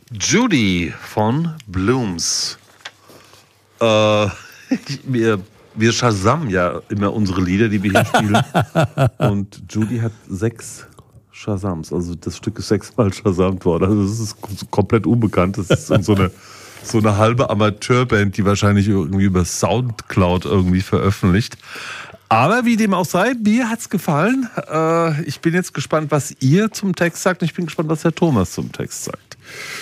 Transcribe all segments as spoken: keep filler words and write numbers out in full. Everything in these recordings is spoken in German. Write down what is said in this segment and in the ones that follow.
Judy von Blooms. Äh, wir, wir Shazam ja immer unsere Lieder, die wir hier spielen. Und Judy hat sechs Shazams. Also das Stück ist sechsmal Shazamt worden. Also das ist komplett unbekannt. Das ist so eine, so eine halbe Amateurband, die wahrscheinlich irgendwie über Soundcloud irgendwie veröffentlicht. Aber wie dem auch sei, mir hat's gefallen. Äh, ich bin jetzt gespannt, was ihr zum Text sagt. Und ich bin gespannt, was Herr Thomas zum Text sagt.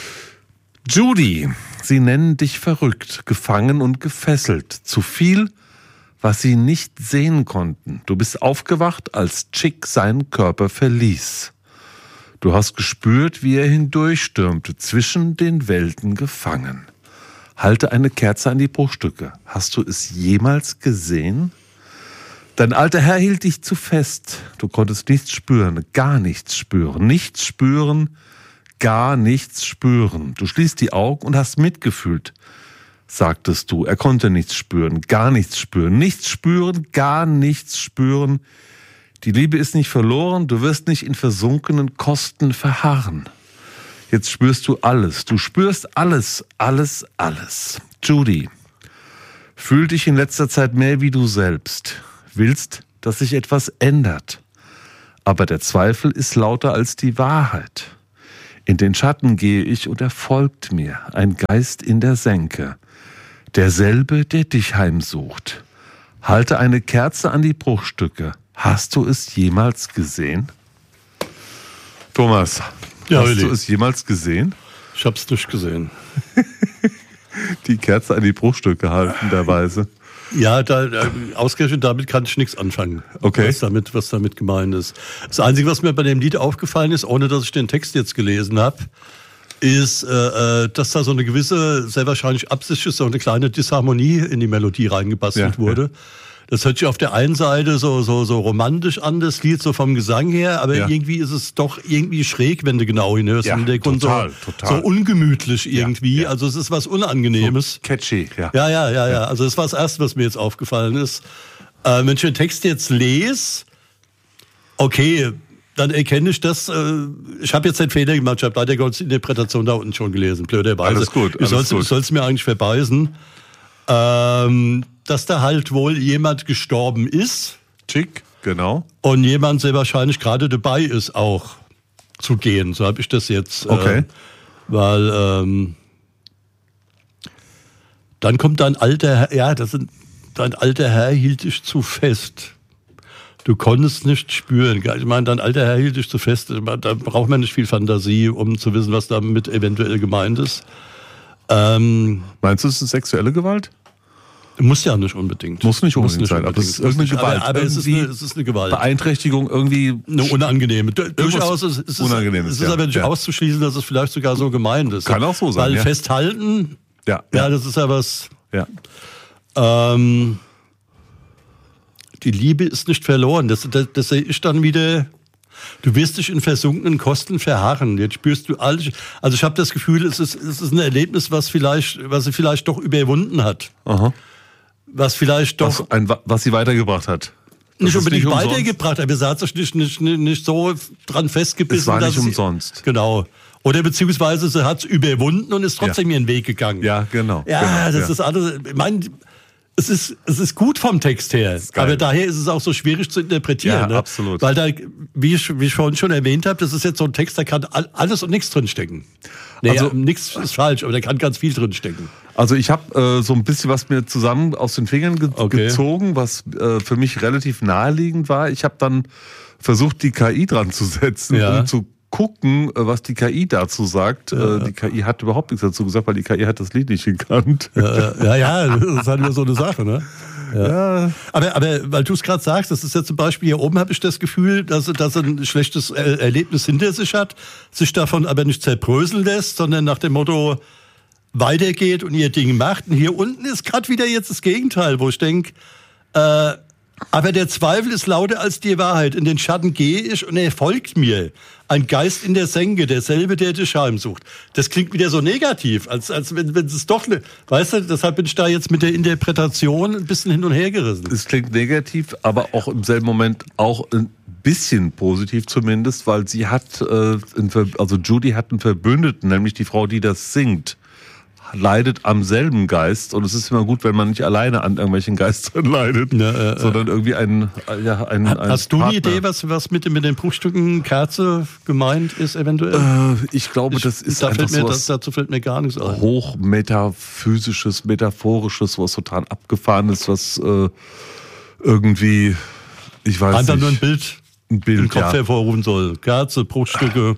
Judy, sie nennen dich verrückt, gefangen und gefesselt. Zu viel, was sie nicht sehen konnten. Du bist aufgewacht, als Chick seinen Körper verließ. Du hast gespürt, wie er hindurchstürmte, zwischen den Welten gefangen. Halte eine Kerze an die Bruchstücke. Hast du es jemals gesehen? Dein alter Herr hielt dich zu fest. Du konntest nichts spüren, gar nichts spüren. Nichts spüren, gar nichts spüren. Du schließt die Augen und hast mitgefühlt, sagtest du. Er konnte nichts spüren, gar nichts spüren. Nichts spüren, gar nichts spüren. Die Liebe ist nicht verloren, du wirst nicht in versunkenen Kosten verharren. Jetzt spürst du alles. Du spürst alles, alles, alles. Judy, fühl dich in letzter Zeit mehr wie du selbst. Willst, dass sich etwas ändert. Aber der Zweifel ist lauter als die Wahrheit. In den Schatten gehe ich und er folgt mir, ein Geist in der Senke. Derselbe, der dich heimsucht. Halte eine Kerze an die Bruchstücke. Hast du es jemals gesehen? Thomas, ja, hast Willi. du es jemals gesehen? Ich hab's nicht gesehen. Die Kerze an die Bruchstücke haltenderweise. Ja, da, äh, ausgerechnet damit kann ich nichts anfangen, okay. was damit, was damit gemeint ist. Das Einzige, was mir bei dem Lied aufgefallen ist, ohne dass ich den Text jetzt gelesen habe, ist, äh, dass da so eine gewisse, sehr wahrscheinlich absichtlich so eine kleine Disharmonie in die Melodie reingebastelt ja, wurde. Ja. Das hört sich auf der einen Seite so, so, so romantisch an, das Lied, so vom Gesang her, aber ja. irgendwie ist es doch irgendwie schräg, wenn du genau hinhörst. Ja, und der total, so, total. so ungemütlich irgendwie. Ja, ja. Also es ist was Unangenehmes. So catchy, ja. Ja, ja, ja, ja. Also das war das Erste, was mir jetzt aufgefallen ist. Äh, wenn ich den Text jetzt lese, okay, dann erkenne ich das. Äh, ich habe jetzt den Fehler gemacht, ich habe leider Gottes Interpretation da unten schon gelesen, blöderweise. Alles gut, alles ich soll es mir eigentlich verbeißen. Ähm, dass da halt wohl jemand gestorben ist. Chick, genau. Und jemand sehr wahrscheinlich gerade dabei ist, auch zu gehen. So habe ich das jetzt. Okay. Äh, weil ähm, dann kommt dein alter Herr, ja, das sind, dein alter Herr hielt dich zu fest. Du konntest nicht spüren. Ich meine, dein alter Herr hielt dich zu fest. Da braucht man nicht viel Fantasie, um zu wissen, was damit eventuell gemeint ist. Ähm, Meinst du, es ist sexuelle Gewalt? Muss ja nicht unbedingt. Muss nicht unbedingt Muss nicht sein, aber es ist irgendeine Gewalt. Aber, aber es, ist eine, es ist eine Gewalt. Beeinträchtigung, irgendwie... Eine unangenehme. Durchaus ist es, Unangenehm es ist ja. aber nicht ja. auszuschließen, dass es vielleicht sogar so gemeint ist. Kann auch so sein, Weil ja. festhalten, Ja, ja, ja. das ist ja was... Ja. Ähm, die Liebe ist nicht verloren. Das, das, das sehe ich dann wieder... Du wirst dich in versunkenen Kosten verharren. Jetzt spürst du alles. Also ich habe das Gefühl, es ist, es ist ein Erlebnis, was vielleicht, was sie vielleicht doch überwunden hat. Aha. Was vielleicht doch... Was, ein, was sie weitergebracht hat. Das Nicht unbedingt nicht weitergebracht, aber sie hat sich nicht, nicht, nicht so dran festgebissen. Es war nicht dass umsonst. Sie, genau. Oder beziehungsweise sie hat es überwunden und ist trotzdem ja. ihren Weg gegangen. Ja, genau. Ja, genau, das ja. ist alles... Ich meine, es ist, es ist gut vom Text her, aber daher ist es auch so schwierig zu interpretieren. Ja, ne? absolut. Weil da, wie ich, wie ich vorhin schon erwähnt habe, das ist jetzt so ein Text, da kann alles und nichts drinstecken. Nee, Also- ja, nichts ist falsch, aber da kann ganz viel drinstecken. Also ich habe äh, so ein bisschen was mir zusammen aus den Fingern ge Okay. gezogen, was äh, für mich relativ naheliegend war. Ich habe dann versucht, die K I dran zu setzen, Ja. um zu gucken, äh, was die K I dazu sagt. Ja. Äh, die K I hat überhaupt nichts dazu gesagt, weil die K I hat das Lied nicht gekannt. Ja, ja, ja, das ist halt nur so eine Sache, ne? Ja. Aber, aber weil du es gerade sagst, das ist ja zum Beispiel hier oben, habe ich das Gefühl, dass, dass er ein schlechtes Er- Erlebnis hinter sich hat, sich davon aber nicht zerbröseln lässt, sondern nach dem Motto weitergeht und ihr Ding macht. Und hier unten ist gerade wieder jetzt das Gegenteil, wo ich denke, äh, aber der Zweifel ist lauter als die Wahrheit. In den Schatten gehe ich und er folgt mir. Ein Geist in der Senke, derselbe, der dich heimsucht. Das klingt wieder so negativ, als, als wenn, wenn es doch, ne, weißt du, deshalb bin ich da jetzt mit der Interpretation ein bisschen hin und her gerissen. Es klingt negativ, aber auch im selben Moment auch ein bisschen positiv zumindest, weil sie hat, äh, also Judy hat einen Verbündeten, nämlich die Frau, die das singt, leidet am selben Geist. Und es ist immer gut, wenn man nicht alleine an irgendwelchen Geistern leidet, ja, äh, sondern irgendwie ein, ja, ein, ein Hast du Partner. die Idee, was, was mit, mit den Bruchstücken Kerze gemeint ist eventuell? Äh, ich glaube, ich, das ist da einfach fällt mir, sowas das, dazu fällt mir gar nichts ein. Hochmetaphysisches, metaphorisches, was total abgefahrenes, was äh, irgendwie, ich weiß einfach nicht. Einfach nur ein Bild, ein Bild im Kopf ja. hervorrufen soll. Kerze, Bruchstücke.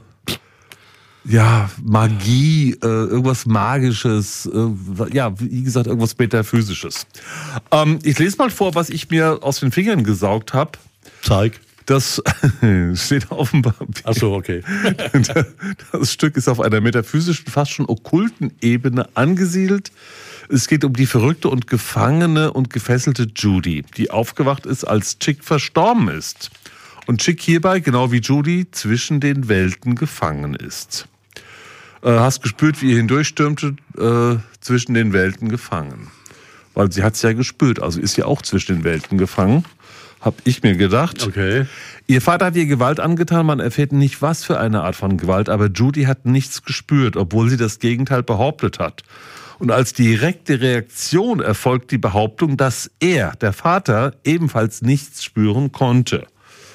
Ja, Magie, äh, irgendwas Magisches, äh, ja, wie gesagt, irgendwas Metaphysisches. Ähm, ich lese mal vor, was ich mir aus den Fingern gesaugt habe. Zeig. Das steht auf dem Papier. Ach so, okay. Das Stück ist auf einer metaphysischen, fast schon okkulten Ebene angesiedelt. Es geht um die verrückte und gefangene und gefesselte Judy, die aufgewacht ist, als Chick verstorben ist. Und Chick hierbei, genau wie Judy, zwischen den Welten gefangen ist. Äh, hast gespürt, wie ihr hindurchstürmte, äh, zwischen den Welten gefangen. Weil sie hat es ja gespürt, also ist ja auch zwischen den Welten gefangen. Hab ich mir gedacht. Okay. Ihr Vater hat ihr Gewalt angetan, man erfährt nicht, was für eine Art von Gewalt, aber Judy hat nichts gespürt, obwohl sie das Gegenteil behauptet hat. Und als direkte Reaktion erfolgt die Behauptung, dass er, der Vater, ebenfalls nichts spüren konnte.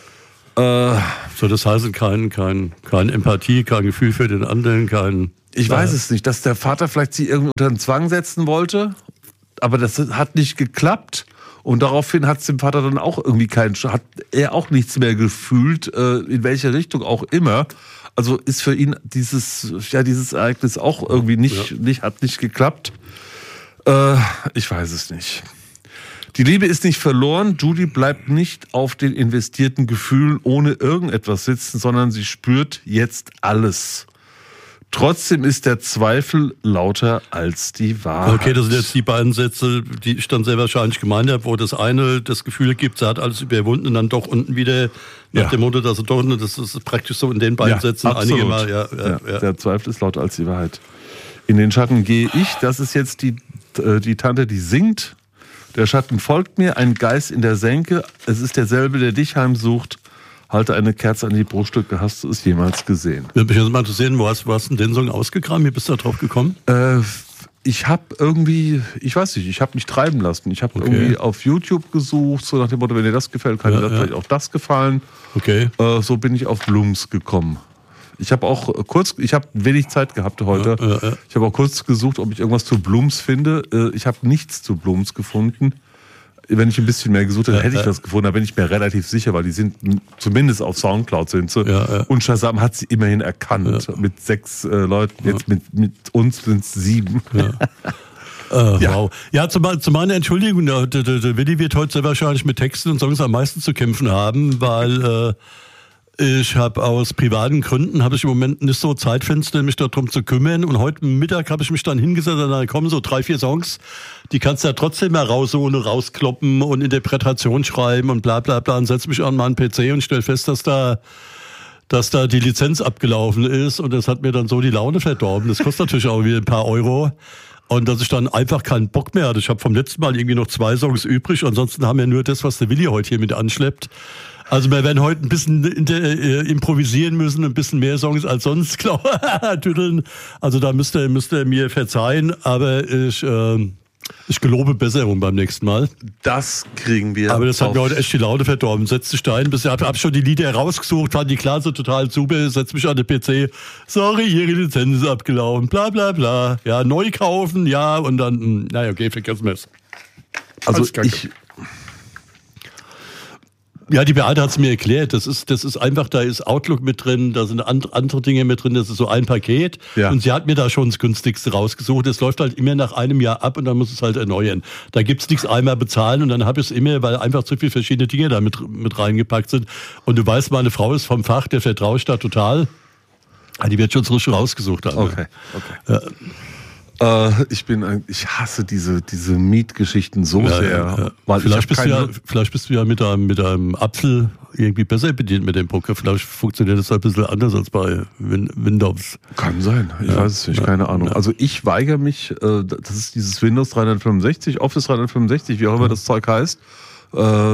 So, das heißt kein, kein, kein Empathie, kein Gefühl für den anderen, kein... Ich weiß es nicht, dass der Vater vielleicht sie irgendwie unter den Zwang setzen wollte, aber das hat nicht geklappt. Und daraufhin hat es dem Vater dann auch irgendwie keinen, hat er auch nichts mehr gefühlt, in welche Richtung auch immer. Also ist für ihn dieses, ja, dieses Ereignis auch irgendwie nicht, ja. nicht hat nicht geklappt. Äh, ich weiß es nicht. Die Liebe ist nicht verloren. Judy bleibt nicht auf den investierten Gefühlen ohne irgendetwas sitzen, sondern sie spürt jetzt alles. Trotzdem ist der Zweifel lauter als die Wahrheit. Okay, das sind jetzt die beiden Sätze, die ich dann sehr wahrscheinlich gemeint habe, wo das eine das Gefühl gibt, sie hat alles überwunden und dann doch unten wieder nach ja. dem Motto, dass sie doch, das ist praktisch so in den beiden ja, Sätzen absolut. einige Mal. Ja, ja, ja, ja. Der Zweifel ist lauter als die Wahrheit. In den Schatten gehe ich, das ist jetzt die, die Tante, die singt. Der Schatten folgt mir, ein Geist in der Senke. Es ist derselbe, der dich heimsucht. Halte eine Kerze an die Bruststücke. Hast du es jemals gesehen? Würde mich jetzt mal interessieren, wo hast, wo hast du denn den Song ausgegraben? Wie bist du da drauf gekommen? Äh, ich habe irgendwie, ich weiß nicht, ich habe mich treiben lassen. Ich habe okay. irgendwie auf YouTube gesucht, so nach dem Motto, wenn dir das gefällt, kann ja, dir das ja. vielleicht auch das gefallen. Okay. Äh, so bin ich auf Blooms gekommen. Ich habe auch kurz, ich habe wenig Zeit gehabt heute. Ja, ja, ja. Ich habe auch kurz gesucht, ob ich irgendwas zu Blooms finde. Ich habe nichts zu Blooms gefunden. Wenn ich ein bisschen mehr gesucht hätte, ja, hätte ich ja. was gefunden. Da bin ich mir relativ sicher, weil die sind zumindest auf Soundcloud sind sie. Ja, ja. Und Shazam hat sie immerhin erkannt. Ja. Mit sechs äh, Leuten, jetzt ja. mit, mit uns sind es sieben. Ja. Äh, ja. Wow. Ja, zu, zu meiner Entschuldigung, der, der, der Willi wird heute sehr wahrscheinlich mit Texten und Songs am meisten zu kämpfen haben, weil äh, ich habe aus privaten Gründen habe ich im Moment nicht so Zeitfenster, mich darum zu kümmern. Und heute Mittag habe ich mich dann hingesetzt und dann kommen so drei, vier Songs, die kannst du ja trotzdem mal rausholen, rauskloppen und Interpretation schreiben und bla bla bla. Und setze mich an meinen P C und stelle fest, dass da dass da die Lizenz abgelaufen ist. Und das hat mir dann so die Laune verdorben. Das kostet natürlich auch wieder ein paar Euro. Und dass ich dann einfach keinen Bock mehr hatte. Ich habe vom letzten Mal irgendwie noch zwei Songs übrig. Ansonsten haben wir nur das, was der Willi heute hier mit anschleppt. Also wir werden heute ein bisschen äh, improvisieren müssen, ein bisschen mehr Songs als sonst, glaube ich. Also da müsst ihr, müsst ihr mir verzeihen, aber ich, äh, ich gelobe Besserung beim nächsten Mal. Das kriegen wir. Aber das hat mir heute echt die Laune verdorben. Setz dich da ein, ich habe hab schon die Lieder rausgesucht, fand die Klasse total super, setz mich an den P C. Sorry, Ihre Lizenz ist abgelaufen, bla bla bla. Ja, neu kaufen, ja, und dann, naja, okay, vergessen wir es. Also ich... Ja, die Beate hat es mir erklärt. Das ist, das ist einfach, da ist Outlook mit drin, da sind and, andere Dinge mit drin, das ist so ein Paket. Ja. Und sie hat mir da schon das günstigste rausgesucht. Das läuft halt immer nach einem Jahr ab und dann muss es halt erneuern. Da gibt's nichts einmal bezahlen und dann habe ich es immer, weil einfach zu viele verschiedene Dinge da mit, mit reingepackt sind. Und du weißt, meine Frau ist vom Fach, der vertraue ich da total. Die wird schon frisch rausgesucht haben. Okay, okay. Ja. Äh, ich bin, ein, ich hasse diese diese Mietgeschichten so ja, sehr. Ja, ja. Weil vielleicht, ich bist keine... du ja, vielleicht bist du ja mit einem, mit einem Apfel irgendwie besser bedient mit dem Poker. Vielleicht funktioniert das ein bisschen anders als bei Win- Windows. Kann sein, ich ja, weiß es nicht, ja, keine Ahnung. Ja. Also ich weigere mich, äh, das ist dieses Windows dreihundertfünfundsechzig, Office dreihundertfünfundsechzig, wie auch immer das Zeug heißt. Äh,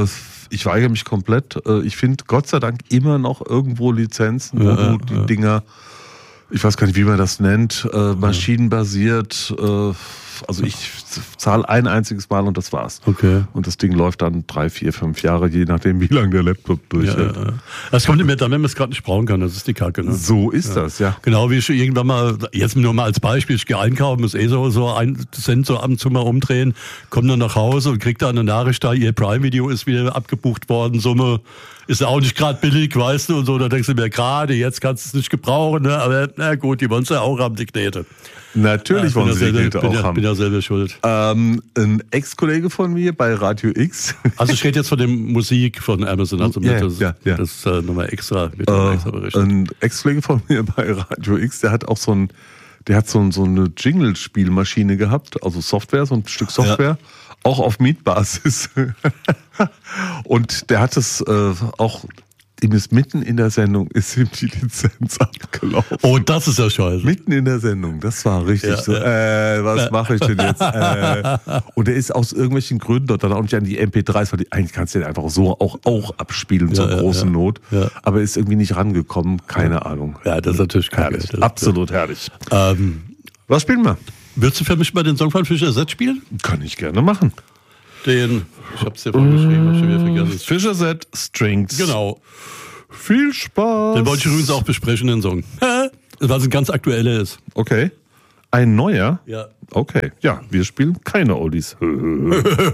ich weigere mich komplett. Äh, ich finde Gott sei Dank immer noch irgendwo Lizenzen, wo Ja, du die ja. Dinger, ich weiß gar nicht, wie man das nennt, äh, maschinenbasiert, äh, also ich zahle ein einziges Mal und das war's. Okay. Und das Ding läuft dann drei, vier, fünf Jahre, je nachdem, wie lange der Laptop durchhält. Ja, ja. Das kommt immer dann, wenn man es gerade nicht brauchen kann. Das ist die Kacke. Ne? So ist das, ja. Genau, wie ich irgendwann mal, jetzt nur mal als Beispiel, ich gehe einkaufen, muss eh so, so ein Cent so ab und zu mal umdrehen, komme dann nach Hause und krieg da eine Nachricht da, ihr Prime-Video ist wieder abgebucht worden, Summe ist auch nicht gerade billig, weißt du, und so, da denkst du mir, gerade jetzt kannst du es nicht gebrauchen, ne? Aber na gut, die wollen es ja auch haben, die Knete. Natürlich Ja, wollen sie die selber, Knete bin auch ja, haben. bin ja selber schuld. Ähm, ein Ex-Kollege von mir bei Radio X. Also ich rede jetzt von der Musik von Amazon, also Ja, das, ja, ja. das ist äh, nochmal extra, wird nochmal extra Äh, berichtet. ein Ex-Kollege von mir bei Radio X, der hat auch so ein, der hat so, ein, so eine Jingle-Spielmaschine gehabt, also Software, so ein Stück Software, auch auf Mietbasis. Und der hat es äh, auch, ihm ist mitten in der Sendung, ist ihm die Lizenz abgelaufen. Oh, das ist ja scheiße. Mitten in der Sendung, das war richtig Ja, so, ja. äh, was mache ich denn jetzt? Äh. Und er ist aus irgendwelchen Gründen dort dann auch nicht an die M P drei s, weil die, eigentlich kannst du den einfach so auch, auch abspielen zur ja, großen ja. Not. Ja. Aber er ist irgendwie nicht rangekommen, keine Ahnung. Ja, das ist natürlich kacke. Herrlich, Das- absolut herrlich. Ähm, Was spielen wir? würdest du für mich mal den Song von Fischer Z spielen? Kann ich gerne machen. Den, ich hab's dir vorgeschrieben, hab schon wieder vergessen. Fischer Z Strings. Genau. Viel Spaß. Den wollte ich übrigens auch besprechen, den Song. Weil es ein ganz aktueller ist. Okay. Ein neuer? Ja. Okay. Ja, wir spielen keine Oldies.